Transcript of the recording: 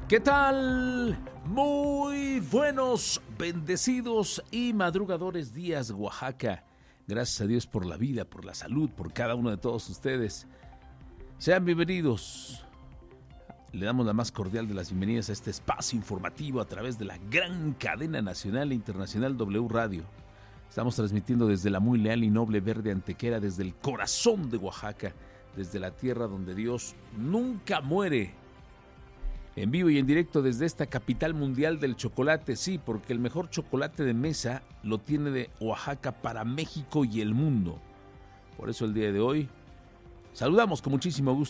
¿Qué tal? Muy buenos, bendecidos y madrugadores días, Oaxaca. Gracias a Dios por la vida, por la salud, por cada uno de todos ustedes. Sean bienvenidos. Le damos la más cordial de las bienvenidas a este espacio informativo a través de la gran cadena nacional e internacional W Radio. Estamos transmitiendo desde la muy leal y noble Verde Antequera, desde el corazón de Oaxaca, desde la tierra donde Dios nunca muere. En vivo y en directo desde esta capital mundial del chocolate, sí, porque el mejor chocolate de mesa lo tiene de Oaxaca para México y el mundo. Por eso el día de hoy saludamos con muchísimo gusto